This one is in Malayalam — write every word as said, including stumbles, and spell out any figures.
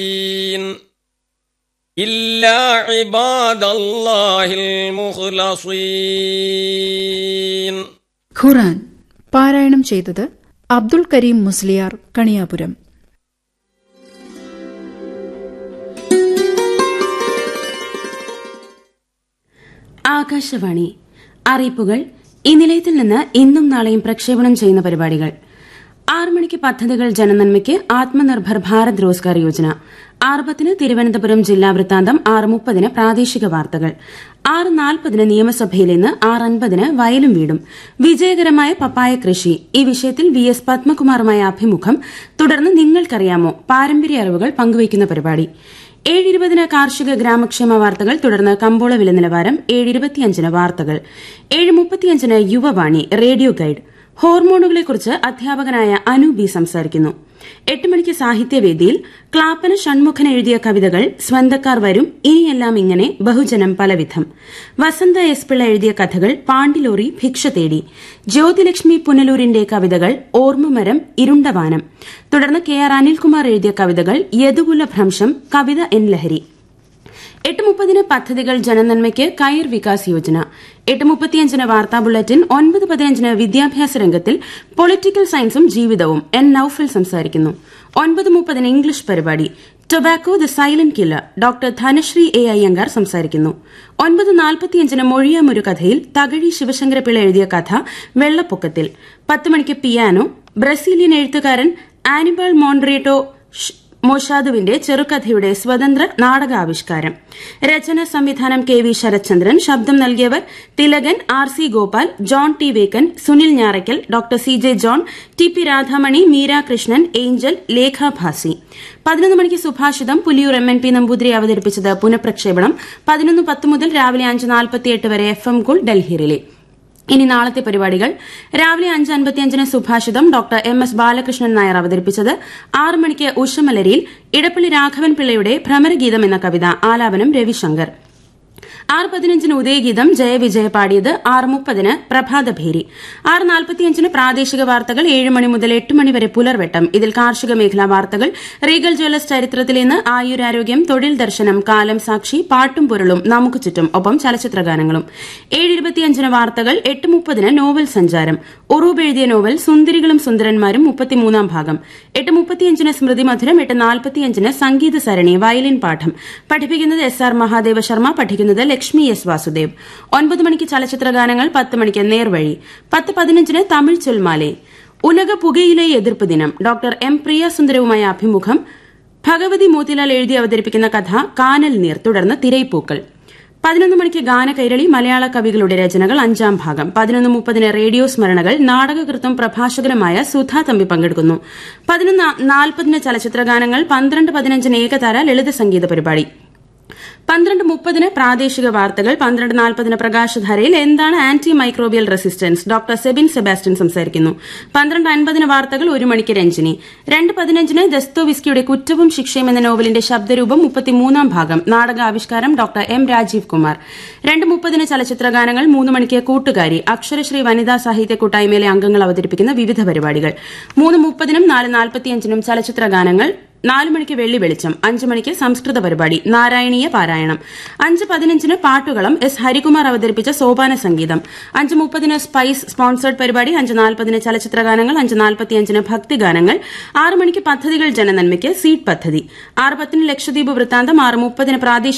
إلا عباد الله المخلصين. ഖുർആൻ പാരായണം ചെയ്തത് അബ്ദുൽ കരീം മുസ്ലിയാർ കണിയാപുരം. ആകാശവാണി അറിയിപ്പുകൾ. ഈ നിലയത്തിൽ നിന്ന് ഇന്നും നാളെയും പ്രക്ഷേപണം ചെയ്യുന്ന പരിപാടികൾ: ആറ് മണിക്ക് പദ്ധതികൾ ജനനന്മയ്ക്ക് ആത്മനിർഭർ ഭാരത് റോസ്ഗാർ യോജന, ആറ് പത്തിന് തിരുവനന്തപുരം ജില്ലാ വൃത്താന്തം, ആറ് മുപ്പതിന് പ്രാദേശിക വാർത്തകൾ, ആറ് നാൽപ്പതിന് നിയമസഭയിൽ ഇന്ന്, ആറ് അൻപതിന് വയലും വീടും, വിജയകരമായ പപ്പായ കൃഷി, ഈ വിഷയത്തിൽ വി എസ് പത്മകുമാറുമായ അഭിമുഖം, തുടർന്ന് നിങ്ങൾക്കറിയാമോ പാരമ്പര്യ അറിവുകൾ പങ്കുവയ്ക്കുന്ന പരിപാടി, ഏഴ് ഇരുപതിന് കാർഷിക ഗ്രാമക്ഷേമ വാർത്തകൾ, തുടർന്ന് കമ്പോള വില നിലവാരം, ഏഴ് ഇരുപത്തിയഞ്ചിന് വാർത്തകൾ, ഏഴ് മുപ്പത്തിയഞ്ചിന് യുവവാണി റേഡിയോ ഗൈഡ്, ഹോർമോണുകളെക്കുറിച്ച് അധ്യാപകനായ അനു ബി സംസാരിക്കുന്നു. എട്ട് മണിക്ക് സാഹിത്യവേദിയിൽ ക്ലാപ്പന ഷൺമുഖൻ എഴുതിയ കവിതകൾ സ്വന്തക്കാർ വരും, ഇനിയെല്ലാം ഇങ്ങനെ, ബഹുജനം പലവിധം, വസന്ത എസ് പിള്ള എഴുതിയ കഥകൾ പാണ്ടിലോറി ഭിക്ഷ തേടി, ജ്യോതിലക്ഷ്മി പുനലൂരിന്റെ കവിതകൾ ഓർമ്മമരം ഇരുണ്ടവാനം, തുടർന്ന് കെ ആർ അനിൽകുമാർ എഴുതിയ കവിതകൾ യദുകുല ഭ്രംശം, കവിത എൻ ലഹരി. എട്ട് മുപ്പതിന് പദ്ധതികൾ ജനനന്മയ്ക്ക് കയർ വികാസ് യോജന, എട്ട് മുപ്പത്തിയഞ്ചിന് വാർത്താ ബുള്ളറ്റിൻ, ഒൻപത് പതിനഞ്ചിന് വിദ്യാഭ്യാസ രംഗത്തിൽ പൊളിറ്റിക്കൽ സയൻസും ജീവിതവും, എൻ നൌഫൽ സംസാരിക്കുന്നു. ഒൻപത് മുപ്പതിന് ഇംഗ്ലീഷ് പരിപാടി tobacco the silent killer, doctor Dhanashree A Iyengar സംസാരിക്കുന്നു. ഒൻപത് നാൽപ്പത്തിയഞ്ചിന് മൊഴിയാമൊരു കഥയിൽ തകഴി ശിവശങ്കരപിള്ള എഴുതിയ കഥ വെള്ളപ്പൊക്കത്തിൽ. പത്ത് മണിക്ക് പിയാനോ, ബ്രസീലിയൻ എഴുത്തുകാരൻ ആനിബാൾ മോൺട്രേറ്റോ മൊഷാദുവിന്റെ ചെറുകഥയുടെ സ്വതന്ത്ര നാടകാവിഷ്കാരം. രചന സംവിധാനം കെ വി ശരത്ചന്ദ്രൻ. ശബ്ദം നൽകിയവർ Thilakan, R C Gopal, John T vacant, Sunil Njarakkal, doctor C J John, T P Radhamani, Meera Krishnan, Angel, Lekha Bhasi. പതിനൊന്ന് മണിക്ക് സുഭാഷിതം Puliyur M N P Namboothiri അവതരിപ്പിച്ചത് പുനഃപ്രക്ഷേപണം. പതിനൊന്ന് പത്ത് മുതൽ രാവിലെ അഞ്ച് നാൽപ്പത്തിയെട്ട് വരെ എഫ് എം ഗോൾഡ് ഡൽഹിയിലെ. ഇനി നാളത്തെ പരിപാടികൾ: രാവിലെ അഞ്ച് അൻപത്തിയഞ്ചിന് സുഭാഷിതം doctor M S Balakrishnan Nair അവതരിപ്പിച്ചത്. ആറ് മണിക്ക് ഉഷമലരിയിൽ ഇടപ്പള്ളി രാഘവൻ പിള്ളയുടെ ഭ്രമരഗീതം എന്ന കവിത, ആലാപനം രവിശങ്കർ. ആറ് പതിനഞ്ചിന് ഉദയഗീതം ജയവിജയ പാടിയത്. ആറ് മുപ്പതിന് പ്രഭാതഭേരി. ആറ് നാൽപ്പത്തിയഞ്ചിന് പ്രാദേശിക വാർത്തകൾ. ഏഴ് മണി മുതൽ എട്ട് മണി വരെ പുലർവെട്ടം. ഇതിൽ കാർഷിക മേഖലാ വാർത്തകൾ, റീഗൽ ജ്വല്ലേഴ്സ് ചരിത്രത്തിൽ ഇന്ന്, ആയുരാരോഗ്യം, തൊഴിൽ ദർശനം, കാലം സാക്ഷി, പാട്ടും പൊരുളും, നമുക്ക് ചുറ്റും, ഒപ്പം ചലച്ചിത്രഗാനങ്ങളും. ഏഴ് ഇരുപത്തിയഞ്ചിന് വാർത്തകൾ. എട്ട് മുപ്പതിന് നോവൽ സഞ്ചാരം, ഉറൂബ് എഴുതിയ നോവൽ സുന്ദരികളും സുന്ദരന്മാരും മുപ്പത്തിമൂന്നാം ഭാഗം. എട്ട് മുപ്പത്തിയഞ്ചിന് സ്മൃതി മധുരം. എട്ട് നാൽപ്പത്തിയഞ്ചിന് സംഗീത സരണി വയലിൻ പാഠം. പഠിപ്പിക്കുന്നത് എസ് ആർ മഹാദേവ ശർമ്മ. പഠിക്കുന്നത് ലക്ഷ്മി എസ് വാസുദേവ്. ഒൻപത് മണിക്ക് ചലച്ചിത്രഗാനങ്ങൾ. പത്ത് മണിക്ക് നേർവഴി. പത്ത് പതിനഞ്ചിന് തമിഴ് ചൊൽമാലെ. ഉലക പുകയിലെ എതിർപ്പ് ദിനം, ഡോക്ടർ എം പ്രിയ സുന്ദരവുമായ അഭിമുഖം. ഭഗവതി മോത്തിലാൽ എഴുതി അവതരിപ്പിക്കുന്ന കഥ കാനൽ നീർ, തുടർന്ന് തിരൈപ്പൂക്കൾ. പതിനൊന്ന് മണിക്ക് ഗാനകൈരളി, മലയാള കവികളുടെ രചനകൾ, അഞ്ചാം ഭാഗം. പതിനൊന്ന് മുപ്പതിന് റേഡിയോ സ്മരണകൾ, നാടകകൃത്തും പ്രഭാഷകനുമായ സുധാ തമ്പി പങ്കെടുക്കുന്നു. പതിനൊന്ന് നാൽപ്പതിന് ചലച്ചിത്രഗാനങ്ങൾ. പന്ത്രണ്ട് പതിനഞ്ചിന് ഏകതാര ലളിത സംഗീത പരിപാടി. പന്ത്രണ്ട് മുപ്പതിന് പ്രാദേശിക വാർത്തകൾ. പന്ത്രണ്ട് നാൽപ്പതിന് പ്രകാശധാരയിൽ എന്താണ് anti microbial resistance, doctor Sebin Sebastian സംസാരിക്കുന്നു. പന്ത്രണ്ട് അൻപതിന് വാർത്തകൾ. ഒരു മണിക്ക് രഞ്ജിനി. രണ്ട് പതിനഞ്ചിന് ദസ്തോവിസ്കിയുടെ കുറ്റവും ശിക്ഷയും എന്ന നോവലിന്റെ ശബ്ദരൂപം, മുപ്പത്തിമൂന്നാം ഭാഗം. നാടകാവിഷ്കാരം ഡോക്ടർ എം രാജീവ് കുമാർ. രണ്ട് മുപ്പതിന് ചലച്ചിത്രഗാനങ്ങൾ. മൂന്ന് മണിക്ക് കൂട്ടുകാരി, അക്ഷരശ്രീ വനിതാ സാഹിത്യ കൂട്ടായ്മയിലെ അംഗങ്ങൾ അവതരിപ്പിക്കുന്ന വിവിധ പരിപാടികൾ. മൂന്ന് മുപ്പതിനും നാല് നാൽപ്പത്തിയഞ്ചിനും ചലച്ചിത്രഗാനങ്ങൾ. നാല് മണിക്ക് വെള്ളി വെളിച്ചം. അഞ്ച് മണിക്ക് സംസ്കൃത പരിപാടി നാരായണീയ പാരായണം. അഞ്ച് പതിനഞ്ചിന് പാട്ടുകളം, എസ് ഹരികുമാർ അവതരിപ്പിച്ച സോപാന സംഗീതം. അഞ്ച് മുപ്പതിന് സ്പൈസ് സ്പോൺസേഡ് പരിപാടി. അഞ്ച് നാൽപ്പതിന് ചലച്ചിത്രഗാനങ്ങൾ. അഞ്ച് നാൽപ്പത്തിയഞ്ചിന് ഭക്തിഗാനങ്ങൾ. ആറ് മണിക്ക് പദ്ധതികൾ ജനനന്മയ്ക്ക് സീഡ് പദ്ധതി. ആറ് പത്തിന് ലക്ഷദ്വീപ് വൃത്താന്തം. ആറ് മുപ്പതിന് പ്രാദേശിക